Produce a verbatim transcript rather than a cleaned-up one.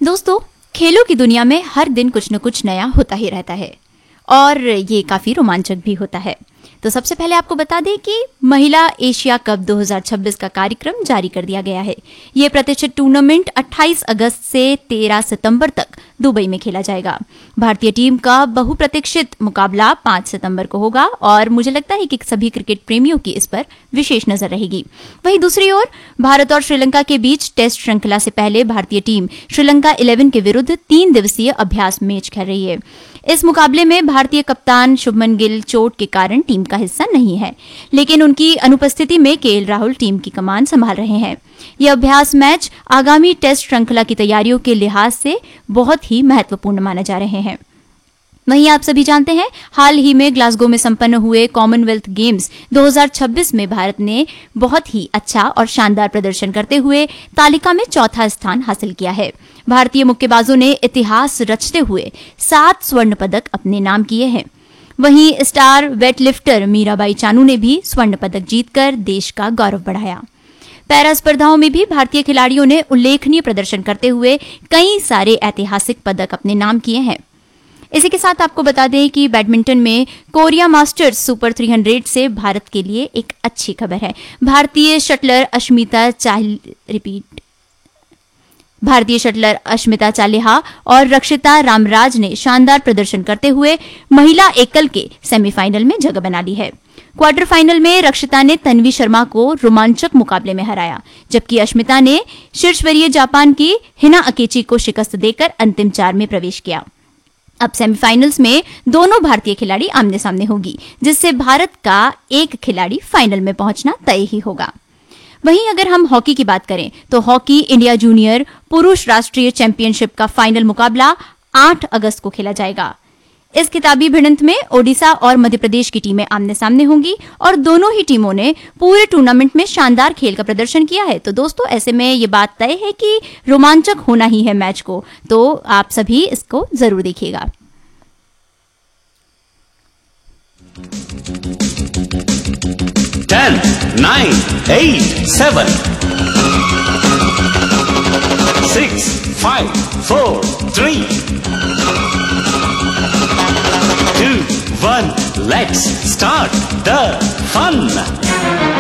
दोस्तों, खेलों की दुनिया में हर दिन कुछ न कुछ नया होता ही रहता है और ये काफी रोमांचक भी होता है। तो सबसे पहले आपको बता दें कि महिला एशिया कप दो हज़ार छब्बीस का कार्यक्रम जारी कर दिया गया है। ये प्रतिष्ठित टूर्नामेंट अट्ठाईस अगस्त से तेरह सितंबर तक दुबई में खेला जाएगा। भारतीय टीम का बहुप्रतीक्षित मुकाबला पाँच सितंबर को होगा और मुझे लगता है कि सभी क्रिकेट प्रेमियों की इस पर विशेष नजर रहेगी। वहीं दूसरी ओर भारत और श्रीलंका के बीच टेस्ट श्रृंखला से पहले भारतीय टीम श्रीलंका इलेवन के विरुद्ध तीन दिवसीय अभ्यास मैच खेल रही है। इस मुकाबले में भारतीय कप्तान शुभमन गिल चोट के कारण टीम का हिस्सा नहीं है, लेकिन उनकी अनुपस्थिति में केएल राहुल टीम की कमान संभाल रहे हैं। यह अभ्यास मैच आगामी टेस्ट श्रृंखला की तैयारियों के लिहाज से बहुत ही महत्वपूर्ण माने जा रहे हैं। वहीं आप सभी जानते हैं, हाल ही में ग्लासगो में संपन्न हुए कॉमनवेल्थ गेम्स दो हज़ार छब्बीस में भारत ने बहुत ही अच्छा और शानदार प्रदर्शन करते हुए तालिका में चौथा स्थान हासिल किया है। भारतीय मुक्केबाजों ने इतिहास रचते हुए सात स्वर्ण पदक अपने नाम किए हैं। वहीं स्टार वेटलिफ्टर मीराबाई चानू ने भी स्वर्ण पदक जीतकर देश का गौरव बढ़ाया। पैरा स्पर्धाओं में भी भारतीय खिलाड़ियों ने उल्लेखनीय प्रदर्शन करते हुए कई सारे ऐतिहासिक पदक अपने नाम किए हैं। इसी के साथ आपको बता दें कि बैडमिंटन में कोरिया मास्टर्स सुपर तीन सौ से भारत के लिए एक अच्छी खबर है। भारतीय शटलर अश्मिता चाल रिपीट भारतीय शटलर अश्मिता चालिहा और रक्षिता रामराज ने शानदार प्रदर्शन करते हुए महिला एकल के सेमीफाइनल में जगह बना ली है। क्वार्टर फाइनल में रक्षिता ने तन्वी शर्मा को रोमांचक मुकाबले में हराया, जबकि अश्मिता ने शीर्ष वरीय जापान की हिना अकेची को शिकस्त देकर अंतिम चार में प्रवेश किया। अब सेमीफाइनल्स में दोनों भारतीय खिलाड़ी आमने सामने होगी, जिससे भारत का एक खिलाड़ी फाइनल में पहुंचना तय ही होगा। वहीं अगर हम हॉकी की बात करें तो हॉकी इंडिया जूनियर पुरुष राष्ट्रीय चैंपियनशिप का फाइनल मुकाबला आठ अगस्त को खेला जाएगा। इस खिताबी भिड़ंत में ओडिशा और मध्य प्रदेश की टीमें आमने सामने होंगी और दोनों ही टीमों ने पूरे टूर्नामेंट में शानदार खेल का प्रदर्शन किया है। तो दोस्तों, ऐसे में ये बात तय है कि रोमांचक होना ही है मैच को, तो आप सभी इसको जरूर देखिएगा। ten, nine, eight, seven, six, five, four, three, two, one. Let's start the fun.